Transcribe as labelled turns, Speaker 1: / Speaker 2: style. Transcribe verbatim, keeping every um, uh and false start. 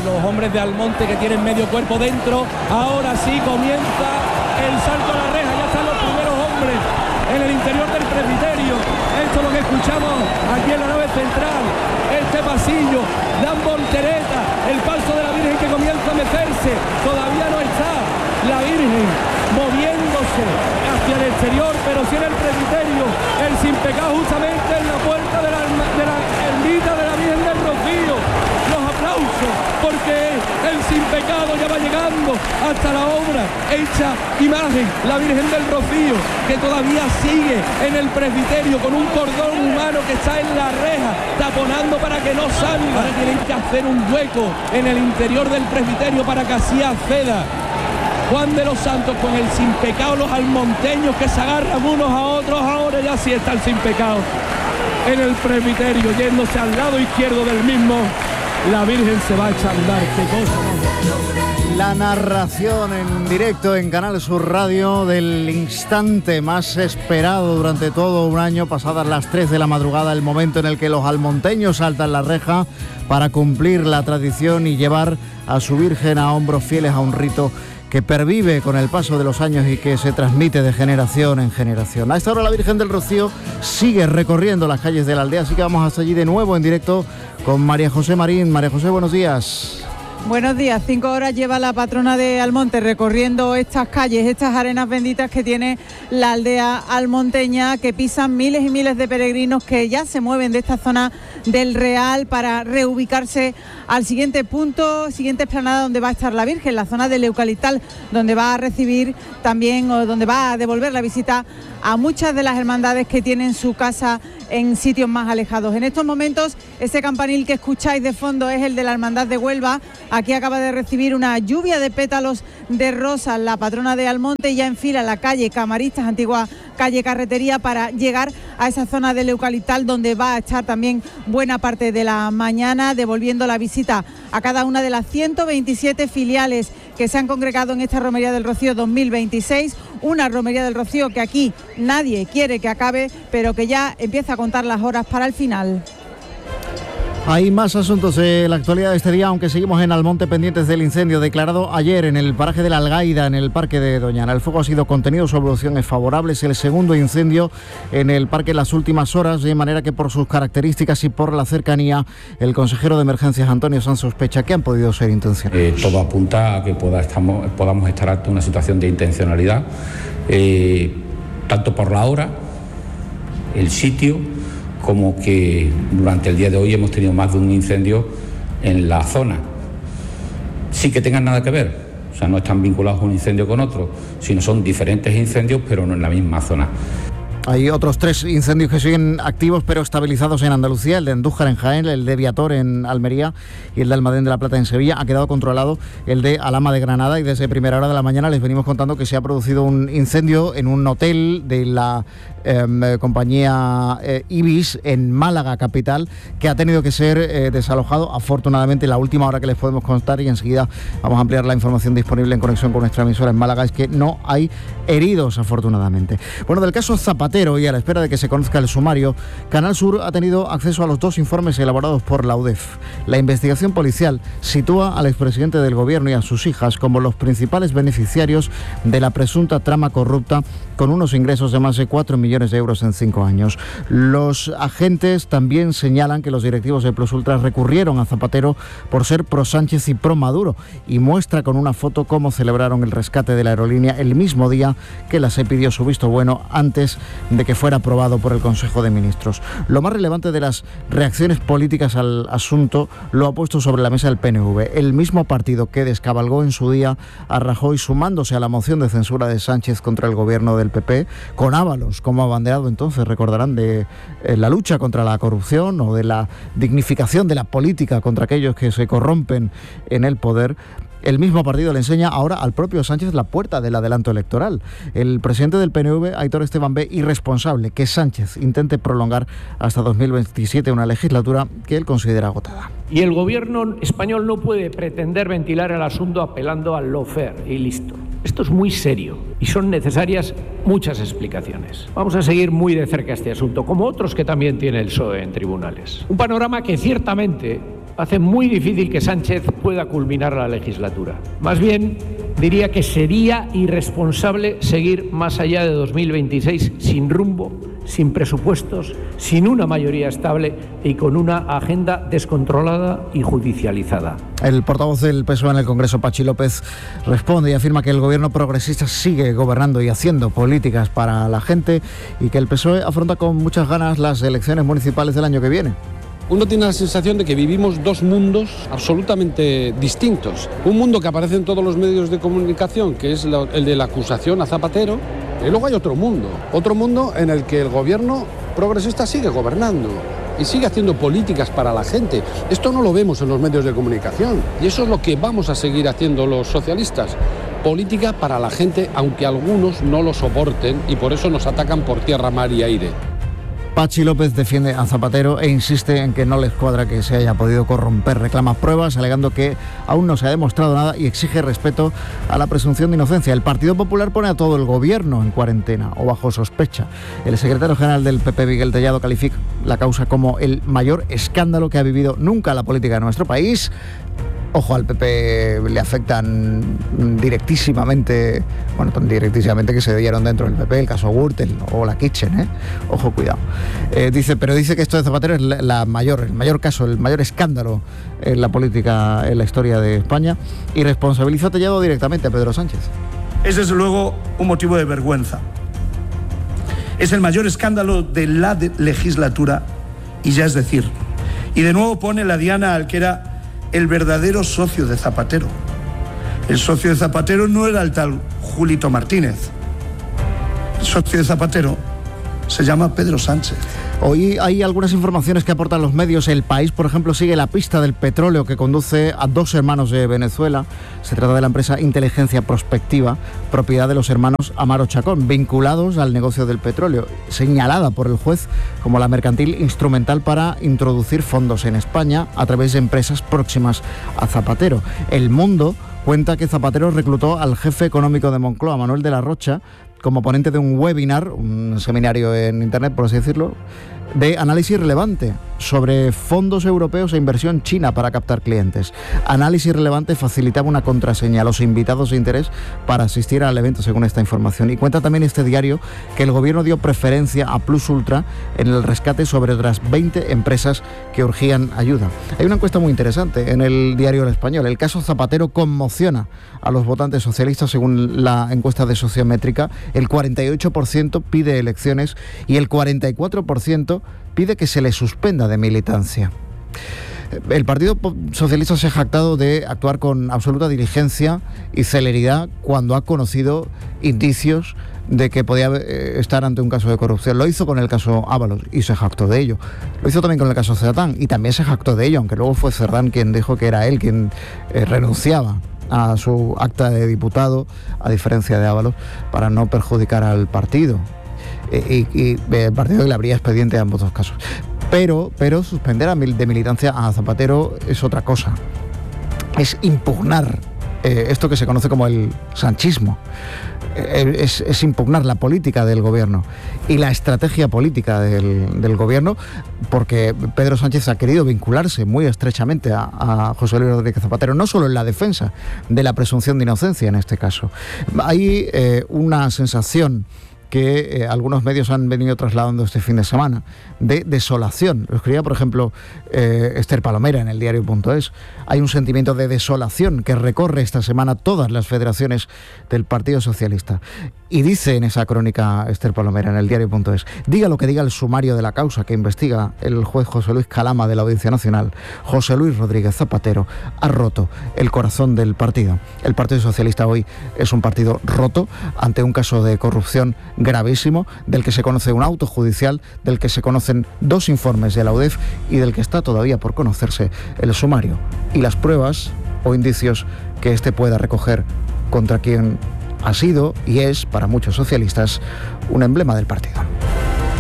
Speaker 1: los hombres de Almonte que tienen medio cuerpo dentro. Ahora sí comienza el salto a la reja, ya están los primeros hombres en el interior del presbiterio. Esto es lo que escuchamos aquí en la nave central, este pasillo, dan voltereta, el paso de la Virgen que comienza a mecerse, todavía no está la Virgen moviéndose hacia el exterior, pero sí en el presbiterio, el sin pecado justamente en la puerta de la, de la ermita de la Virgen del Rocío. Los aplausos, porque el sin pecado ya va llegando hasta la obra hecha imagen, la Virgen del Rocío, que todavía sigue en el presbiterio con un cordón humano que está en la reja, taponando para que no salga. Ahora tienen que hacer un hueco en el interior del presbiterio para que así acceda Juan de los Santos con el sin pecado, los almonteños que se agarran unos a otros. Ahora ya sí está el sin pecado en el presbiterio, yéndose al lado izquierdo del mismo. La Virgen se va a echar a andar. Qué cosa.
Speaker 2: La narración en directo en Canal Sur Radio del instante más esperado durante todo un año, pasadas las tres de la madrugada, el momento en el que los almonteños saltan la reja para cumplir la tradición y llevar a su Virgen a hombros fieles a un rito que pervive con el paso de los años y que se transmite de generación en generación. A esta hora la Virgen del Rocío sigue recorriendo las calles de la aldea, así que vamos hasta allí de nuevo en directo con María José Marín. María José, buenos días.
Speaker 3: Buenos días. Cinco horas lleva la patrona de Almonte recorriendo estas calles, estas arenas benditas que tiene la aldea almonteña, que pisan miles y miles de peregrinos que ya se mueven de esta zona del Real para reubicarse al siguiente punto, siguiente explanada donde va a estar la Virgen, la zona del Eucaliptal, donde va a recibir también, o donde va a devolver la visita a muchas de las hermandades que tienen su casa en sitios más alejados. En estos momentos, ese campanil que escucháis de fondo es el de la Hermandad de Huelva. Aquí acaba de recibir una lluvia de pétalos de rosas la patrona de Almonte y ya enfila la calle Camaristas, antigua calle Carretería, para llegar a esa zona del Eucaliptal, donde va a estar también buena parte de la mañana, devolviendo la visita a cada una de las ciento veintisiete filiales que se han congregado en esta Romería del Rocío dos mil veintiséis, una Romería del Rocío que aquí nadie quiere que acabe, pero que ya empieza a contar las horas para el final.
Speaker 2: Hay más asuntos de la actualidad de este día, aunque seguimos en Almonte pendientes del incendio declarado ayer en el paraje de la Algaida, en el parque de Doñana. El fuego ha sido contenido, su evolución es favorable, es el segundo incendio en el parque en las últimas horas, de manera que por sus características y por la cercanía, el consejero de emergencias Antonio Sanz sospecha que han podido ser intencionales.
Speaker 4: Eh, todo apunta a que poda, estamos, podamos estar ante una situación de intencionalidad, eh, tanto por la hora, el sitio, como que durante el día de hoy hemos tenido más de un incendio en la zona. Sí que tengan nada que ver, o sea, no están vinculados un incendio con otro, sino son diferentes incendios, pero no en la misma zona.
Speaker 2: Hay otros tres incendios que siguen activos pero estabilizados en Andalucía, el de Andújar en Jaén, el de Viator en Almería y el de Almadén de la Plata en Sevilla. Ha quedado controlado el de Alhama de Granada y desde primera hora de la mañana les venimos contando que se ha producido un incendio en un hotel de la eh, compañía eh, Ibis en Málaga capital, que ha tenido que ser eh, desalojado afortunadamente. La última hora que les podemos contar, y enseguida vamos a ampliar la información disponible en conexión con nuestra emisora en Málaga, es que no hay heridos afortunadamente. Bueno, del caso Zapatero, y a la espera de que se conozca el sumario, Canal Sur ha tenido acceso a los dos informes elaborados por la U D E F. La investigación policial sitúa al expresidente del gobierno y a sus hijas como los principales beneficiarios de la presunta trama corrupta, con unos ingresos de más de cuatro millones de euros en cinco años. Los agentes también señalan que los directivos de Plus Ultra recurrieron a Zapatero por ser pro Sánchez y pro Maduro, y muestra con una foto cómo celebraron el rescate de la aerolínea el mismo día que la S E pidió su visto bueno antes de que fuera aprobado por el Consejo de Ministros. Lo más relevante de las reacciones políticas al asunto lo ha puesto sobre la mesa el P N V, el mismo partido que descabalgó en su día a Rajoy sumándose a la moción de censura de Sánchez contra el gobierno del P P, con Ábalos como abanderado entonces, recordarán, de eh, la lucha contra la corrupción o de la dignificación de la política contra aquellos que se corrompen en el poder. El mismo partido le enseña ahora al propio Sánchez la puerta del adelanto electoral. El presidente del P N V, Aitor Esteban, ve irresponsable que Sánchez intente prolongar hasta dos mil veintisiete una legislatura que él considera agotada.
Speaker 5: Y el gobierno español no puede pretender ventilar el asunto apelando al lawfare y listo. Esto es muy serio y son necesarias muchas explicaciones. Vamos a seguir muy de cerca este asunto, como otros que también tiene el P S O E en tribunales. Un panorama que ciertamente hace muy difícil que Sánchez pueda culminar la legislatura. Más bien, diría que sería irresponsable seguir más allá de dos mil veintiséis sin rumbo, sin presupuestos, sin una mayoría estable y con una agenda descontrolada y judicializada.
Speaker 2: El portavoz del P S O E en el Congreso, Pachi López, responde y afirma que el gobierno progresista sigue gobernando y haciendo políticas para la gente y que el P S O E afronta con muchas ganas las elecciones municipales del año que viene.
Speaker 6: Uno tiene la sensación de que vivimos dos mundos absolutamente distintos. Un mundo que aparece en todos los medios de comunicación, que es el de la acusación a Zapatero, y luego hay otro mundo, otro mundo en el que el gobierno progresista sigue gobernando y sigue haciendo políticas para la gente. Esto no lo vemos en los medios de comunicación y eso es lo que vamos a seguir haciendo los socialistas. Política para la gente, aunque algunos no lo soporten y por eso nos atacan por tierra, mar y aire.
Speaker 2: Pachi López defiende a Zapatero e insiste en que no les cuadra que se haya podido corromper. Reclama pruebas, alegando que aún no se ha demostrado nada y exige respeto a la presunción de inocencia. El Partido Popular pone a todo el gobierno en cuarentena o bajo sospecha. El secretario general del P P, Miguel Tellado, califica la causa como el mayor escándalo que ha vivido nunca la política de nuestro país. Ojo, al P P le afectan directísimamente, bueno, tan directísimamente que se dieron dentro del P P, el caso Gürtel o la Kitchen, ¿eh? Ojo, cuidado. Eh, dice, pero dice que esto de Zapatero es la, la mayor, el mayor caso, el mayor escándalo en la política, en la historia de España, y responsabiliza a Tellado directamente a Pedro Sánchez.
Speaker 7: Es desde luego un motivo de vergüenza. Es el mayor escándalo de la de legislatura y ya es decir. Y de nuevo pone la diana al que era el verdadero socio de Zapatero. El socio de Zapatero no era el tal Julito Martínez. El socio de Zapatero se llama Pedro Sánchez.
Speaker 2: Hoy hay algunas informaciones que aportan los medios. El País, por ejemplo, sigue la pista del petróleo que conduce a dos hermanos de Venezuela. Se trata de la empresa Inteligencia Prospectiva, propiedad de los hermanos Amaro Chacón, vinculados al negocio del petróleo, señalada por el juez como la mercantil instrumental para introducir fondos en España a través de empresas próximas a Zapatero. El Mundo cuenta que Zapatero reclutó al jefe económico de Moncloa, Manuel de la Rocha, como ponente de un webinar, un seminario en internet, por así decirlo, de análisis relevante sobre fondos europeos e inversión china para captar clientes. Análisis relevante facilitaba una contraseña a los invitados de interés para asistir al evento, según esta información. Y cuenta también este diario que el gobierno dio preferencia a Plus Ultra en el rescate sobre otras veinte empresas que urgían ayuda. Hay una encuesta muy interesante en el diario El Español. El caso Zapatero conmociona a los votantes socialistas, según la encuesta de Sociométrica. El cuarenta y ocho por ciento pide elecciones y el cuarenta y cuatro por ciento pide que se le suspenda de militancia. El Partido Socialista se ha jactado de actuar con absoluta diligencia y celeridad cuando ha conocido indicios de que podía estar ante un caso de corrupción. Lo hizo con el caso Ábalos y se jactó de ello. Lo hizo también con el caso Cerdán y también se jactó de ello, aunque luego fue Cerdán quien dijo que era él quien eh, renunciaba a su acta de diputado, a diferencia de Ábalos, para no perjudicar al partido. Y, y el partido que le habría expediente a ambos dos casos. Pero, pero suspender de militancia a Zapatero es otra cosa. Es impugnar eh, esto que se conoce como el sanchismo. Eh, es, es impugnar la política del gobierno y la estrategia política del, del gobierno, porque Pedro Sánchez ha querido vincularse muy estrechamente a, a José Luis Rodríguez Zapatero, no solo en la defensa de la presunción de inocencia en este caso. Hay eh, una sensación que eh, algunos medios han venido trasladando este fin de semana, de desolación. Lo escribía, por ejemplo, eh, Esther Palomera en el diario punto es. Hay un sentimiento de desolación que recorre esta semana todas las federaciones del Partido Socialista. Y dice en esa crónica Esther Palomera en el diario punto es, diga lo que diga el sumario de la causa que investiga el juez José Luis Calama de la Audiencia Nacional, José Luis Rodríguez Zapatero ha roto el corazón del partido. El Partido Socialista hoy es un partido roto ante un caso de corrupción gravísimo, del que se conoce un auto judicial, del que se conocen dos informes de la U D E F y del que está todavía por conocerse el sumario y las pruebas o indicios que éste pueda recoger contra quien ha sido y es, para muchos socialistas, un emblema del partido.